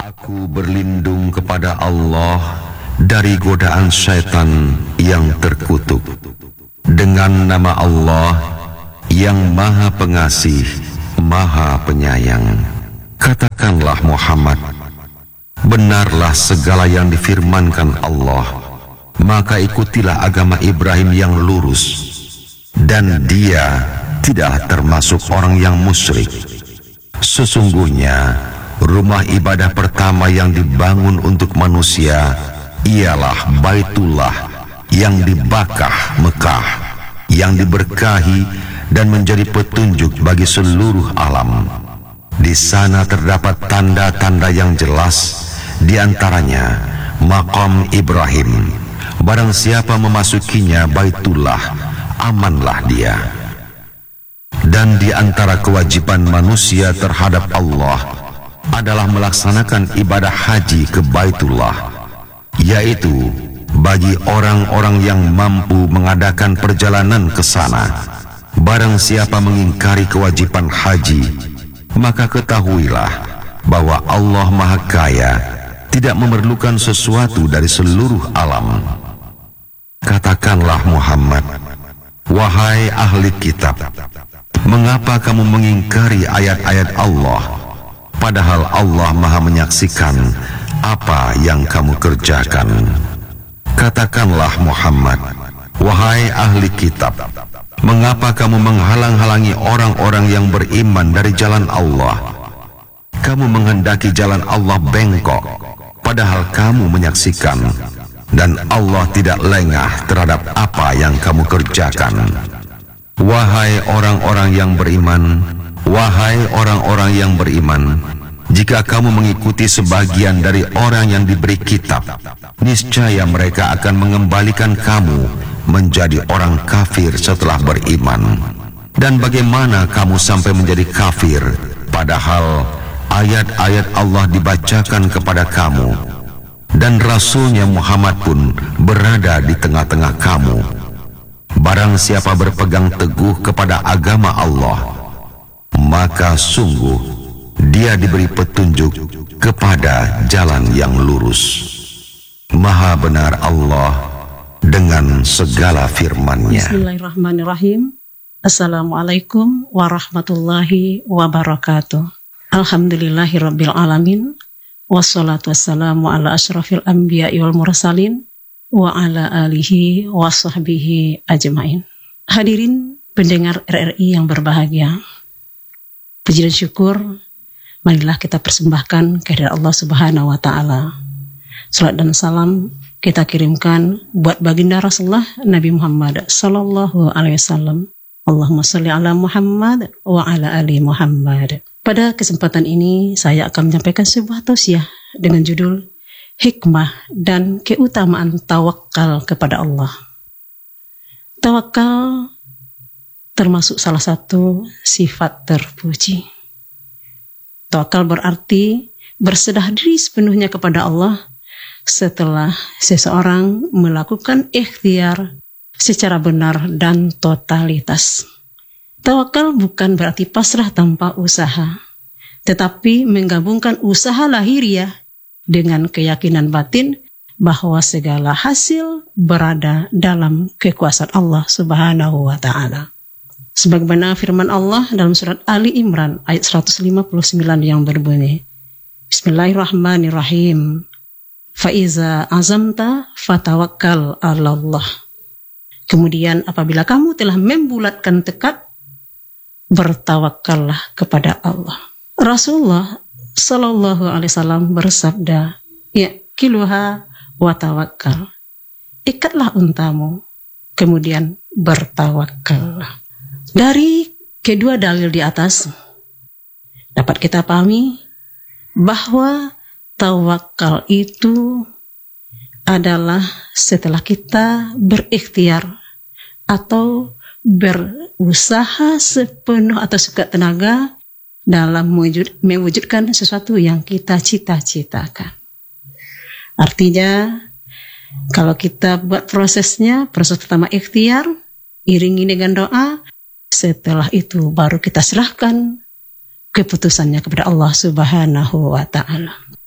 Aku berlindung kepada Allah dari godaan syaitan yang terkutuk. Dengan nama Allah yang Maha Pengasih, Maha Penyayang. Katakanlah Muhammad, benarlah segala yang difirmankan Allah, maka ikutilah agama Ibrahim yang lurus, dan dia tidaklah termasuk orang yang musyrik. Sesungguhnya rumah ibadah pertama yang dibangun untuk manusia ialah Baitullah yang dibakah Mekah, yang diberkahi dan menjadi petunjuk bagi seluruh alam. Di sana terdapat tanda-tanda yang jelas, di antaranya maqam Ibrahim. Barang siapa memasukinya Baitullah, amanlah dia. Dan di antara kewajiban manusia terhadap Allah adalah melaksanakan ibadah haji ke Baitullah, yaitu bagi orang-orang yang mampu mengadakan perjalanan ke sana. Barang siapa mengingkari kewajiban haji, maka ketahuilah bahwa Allah Maha Kaya, tidak memerlukan sesuatu dari seluruh alam. Katakanlah Muhammad, wahai ahli kitab, mengapa kamu mengingkari ayat-ayat Allah, padahal Allah Maha menyaksikan apa yang kamu kerjakan. Katakanlah Muhammad, wahai ahli kitab, mengapa kamu menghalang-halangi orang-orang yang beriman dari jalan Allah? Kamu menghendaki jalan Allah bengkok, padahal kamu menyaksikan, dan Allah tidak lengah terhadap apa yang kamu kerjakan. Wahai orang-orang yang beriman, wahai orang-orang yang beriman, jika kamu mengikuti sebagian dari orang yang diberi kitab, niscaya mereka akan mengembalikan kamu menjadi orang kafir setelah beriman. Dan bagaimana kamu sampai menjadi kafir, padahal ayat-ayat Allah dibacakan kepada kamu, dan Rasulnya Muhammad pun berada di tengah-tengah kamu. Barang siapa berpegang teguh kepada agama Allah, maka sungguh dia diberi petunjuk kepada jalan yang lurus. Maha benar Allah dengan segala firman-Nya. Bismillahirrahmanirrahim. Assalamualaikum warahmatullahi wabarakatuh. Alhamdulillahirabbil alamin. Wassalatu wassalamu ala asyrafil anbiya'i wal mursalin wa ala alihi wa sahbihi ajmain. Hadirin pendengar RRI yang berbahagia, puji dan syukur marilah kita persembahkan kehadirat Allah Subhanahu wa taala. Salat dan salam kita kirimkan buat baginda Rasulullah Nabi Muhammad sallallahu alaihi wasallam. Allahumma shalli ala Muhammad wa ala ali Muhammad. Pada kesempatan ini saya akan menyampaikan sebuah tausiah dengan judul hikmah dan keutamaan tawakal kepada Allah. Tawakal termasuk salah satu sifat terpuji. Tawakal berarti berserah diri sepenuhnya kepada Allah setelah seseorang melakukan ikhtiar secara benar dan totalitas. Tawakal bukan berarti pasrah tanpa usaha, tetapi menggabungkan usaha lahiriah dengan keyakinan batin bahwa segala hasil berada dalam kekuasaan Allah Subhanahu wa taala. Sebagaimana firman Allah dalam surat Ali Imran ayat 159 yang berbunyi, Bismillahirrahmanirrahim. Faiza azamta fatawakkal 'alallah. Kemudian apabila kamu telah membulatkan tekad, bertawakallah kepada Allah. Rasulullah Sallallahu alaihi wasallam bersabda, ya kiluha wa tawakkal. Ikatlah untamu, kemudian bertawakallah. Dari kedua dalil di atas dapat kita pahami bahwa tawakal itu adalah setelah kita berikhtiar atau berusaha sepenuh atau sekuat tenaga dalam mewujudkan sesuatu yang kita cita-citakan. Artinya, kalau kita buat prosesnya, proses pertama ikhtiar, iringi dengan doa, setelah itu baru kita serahkan keputusannya kepada Allah Subhanahu wa ta'ala.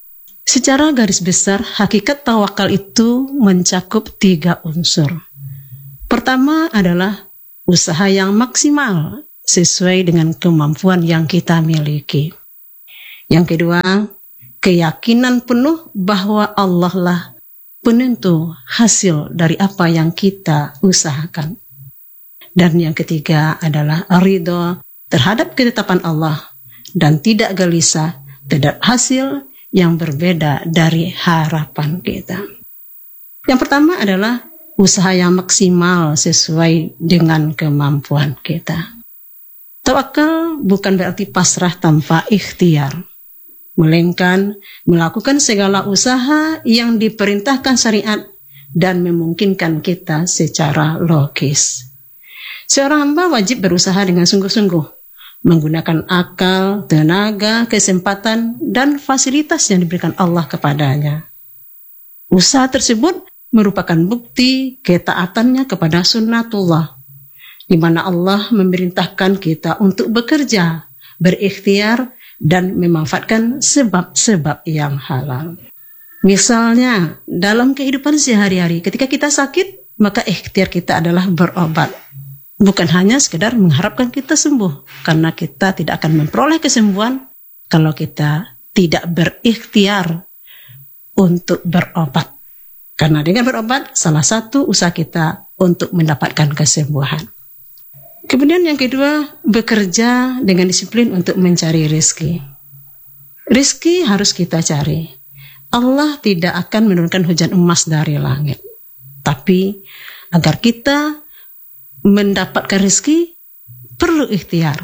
Secara garis besar, hakikat tawakal itu mencakup 3 unsur. Pertama adalah usaha yang maksimal sesuai dengan kemampuan yang kita miliki. Yang kedua, keyakinan penuh bahwa Allah lah penentu hasil dari apa yang kita usahakan. Dan yang ketiga adalah ridho terhadap ketetapan Allah dan tidak gelisah terhadap hasil yang berbeda dari harapan kita. Yang pertama adalah usaha yang maksimal sesuai dengan kemampuan kita. Tawakal bukan berarti pasrah tanpa ikhtiar, melainkan melakukan segala usaha yang diperintahkan syariat dan memungkinkan kita secara logis. Seorang hamba wajib berusaha dengan sungguh-sungguh, menggunakan akal, tenaga, kesempatan, dan fasilitas yang diberikan Allah kepadanya. Usaha tersebut merupakan bukti ketaatannya kepada sunnatullah, di mana Allah memerintahkan kita untuk bekerja, berikhtiar, dan memanfaatkan sebab-sebab yang halal. Misalnya, dalam kehidupan sehari-hari, ketika kita sakit, maka ikhtiar kita adalah berobat. Bukan hanya sekedar mengharapkan kita sembuh, karena kita tidak akan memperoleh kesembuhan kalau kita tidak berikhtiar untuk berobat. Karena dengan berobat, salah satu usaha kita untuk mendapatkan kesembuhan. Kemudian yang kedua, bekerja dengan disiplin untuk mencari rezeki. Rezeki harus kita cari. Allah tidak akan menurunkan hujan emas dari langit. Tapi agar kita mendapatkan rezeki perlu ikhtiar.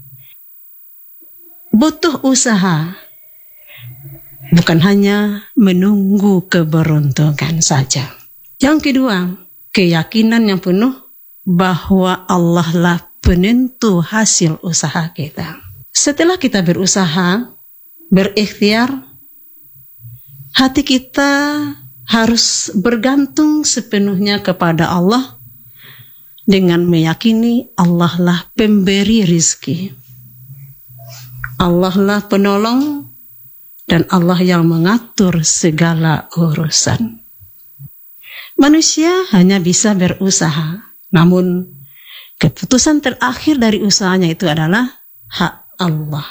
Butuh usaha. Bukan hanya menunggu keberuntungan saja. Yang kedua, keyakinan yang penuh bahwa Allah lah penentu hasil usaha kita. Setelah kita berusaha, berikhtiar, hati kita harus bergantung sepenuhnya kepada Allah dengan meyakini Allah lah pemberi rizki. Allah lah penolong dan Allah yang mengatur segala urusan. Manusia hanya bisa berusaha, namun keputusan terakhir dari usahanya itu adalah hak Allah.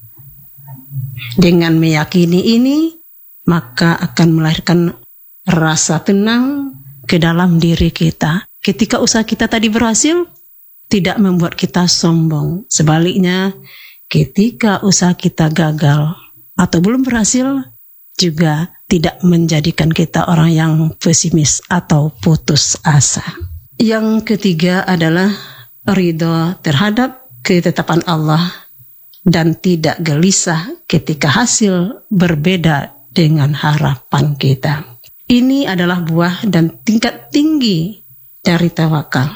Dengan meyakini ini, maka akan melahirkan rasa tenang ke dalam diri kita. Ketika usaha kita tadi berhasil, tidak membuat kita sombong. Sebaliknya, ketika usaha kita gagal atau belum berhasil, juga tidak menjadikan kita orang yang pesimis atau putus asa. Yang ketiga adalah ridho terhadap ketetapan Allah dan tidak gelisah ketika hasil berbeda dengan harapan kita. Ini adalah buah dan tingkat tinggi dari tawakal.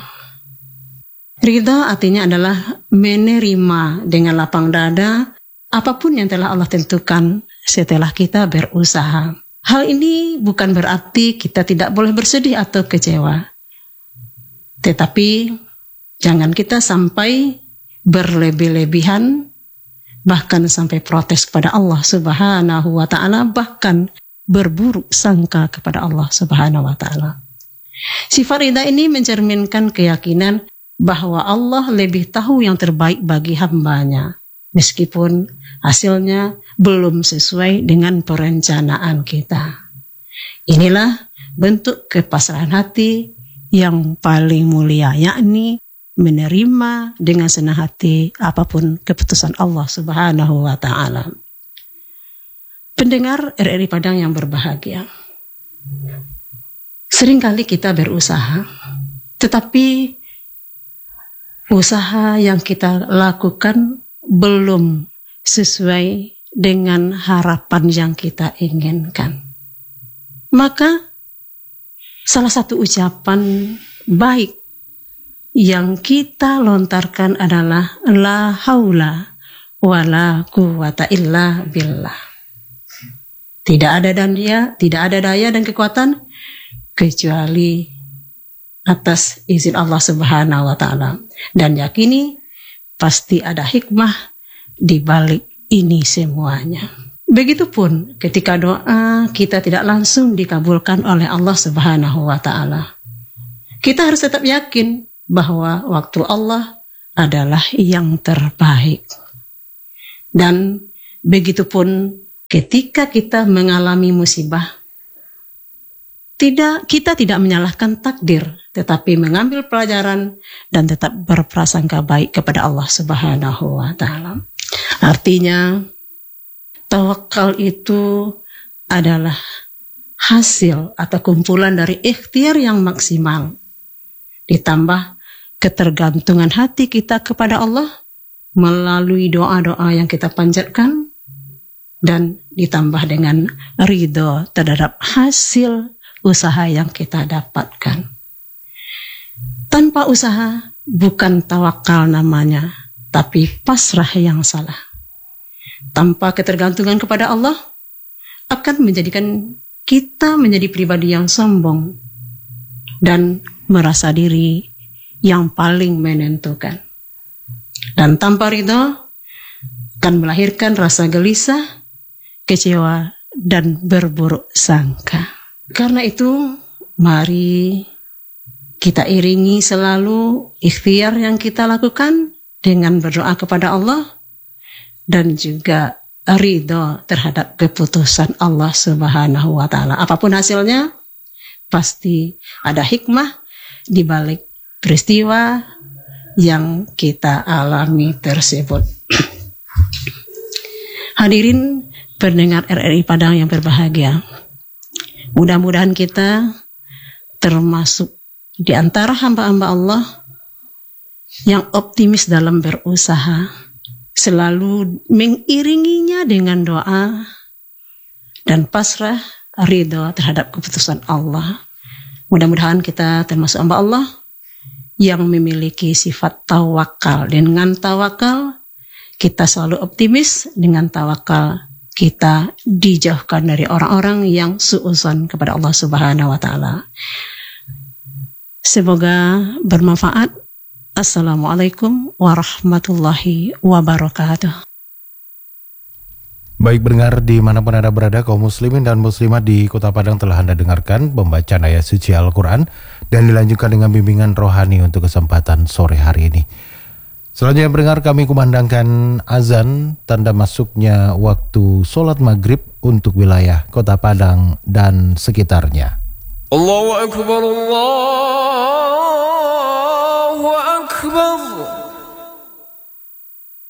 Ridha artinya adalah menerima dengan lapang dada apapun yang telah Allah tentukan setelah kita berusaha. Hal ini bukan berarti kita tidak boleh bersedih atau kecewa. Tetapi jangan kita sampai berlebih-lebihan, bahkan sampai protes kepada Allah Subhanahu wa ta'ala, bahkan berburuk sangka kepada Allah Subhanahu wa ta'ala. Sifat ridha ini mencerminkan keyakinan bahwa Allah lebih tahu yang terbaik bagi hambanya, meskipun hasilnya belum sesuai dengan perencanaan kita. Inilah bentuk kepasrahan hati yang paling mulia, yakni menerima dengan senang hati apapun keputusan Allah Subhanahu wa ta'ala. Pendengar RRI Padang yang berbahagia, seringkali kita berusaha, tetapi usaha yang kita lakukan belum sesuai dengan harapan yang kita inginkan. Maka salah satu ucapan baik yang kita lontarkan adalah la haula wala quwata illa billah. Tidak ada daya dan kekuatan kecuali atas izin Allah Subhanahu wa ta'ala. Dan yakini pasti ada hikmah di balik ini semuanya. Begitupun ketika doa kita tidak langsung dikabulkan oleh Allah Subhanahu wa Ta'ala. Kita harus tetap yakin bahwa waktu Allah adalah yang terbaik. Dan begitupun ketika kita mengalami musibah, kita tidak menyalahkan takdir, tetapi mengambil pelajaran dan tetap berprasangka baik kepada Allah Subhanahu wa Ta'ala. Artinya, tawakal itu adalah hasil atau kumpulan dari ikhtiar yang maksimal, ditambah ketergantungan hati kita kepada Allah melalui doa-doa yang kita panjatkan, dan ditambah dengan ridho terhadap hasil usaha yang kita dapatkan. Tanpa usaha bukan tawakal namanya, tapi pasrah yang salah. Tanpa ketergantungan kepada Allah akan menjadikan kita menjadi pribadi yang sombong dan merasa diri yang paling menentukan. Dan tanpa ridho akan melahirkan rasa gelisah, kecewa, dan berburuk sangka. Karena itu, mari kita iringi selalu ikhtiar yang kita lakukan dengan berdoa kepada Allah dan juga ridho terhadap keputusan Allah Subhanahu wa Ta'ala. Apapun hasilnya, pasti ada hikmah di balik peristiwa yang kita alami tersebut. Hadirin pendengar RRI Padang yang berbahagia, mudah-mudahan kita termasuk di antara hamba-hamba Allah yang optimis dalam berusaha, selalu mengiringinya dengan doa dan pasrah ridho terhadap keputusan Allah. Mudah-mudahan kita termasuk hamba Allah yang memiliki sifat tawakal. Dengan tawakal kita selalu optimis, dengan tawakal kita dijauhkan dari orang-orang yang suudzon kepada Allah Subhanahu wa Ta'ala. Semoga bermanfaat. Assalamualaikum warahmatullahi wabarakatuh. Baik pendengar dimanapun Anda berada, kaum muslimin dan muslimat di Kota Padang telah Anda dengarkan pembacaan ayat suci Al-Quran dan dilanjutkan dengan bimbingan rohani untuk kesempatan sore hari ini. Selanjutnya pendengar, kami kumandangkan azan tanda masuknya waktu sholat maghrib untuk wilayah Kota Padang dan sekitarnya. Allahu Akbar, Allahu Akbar.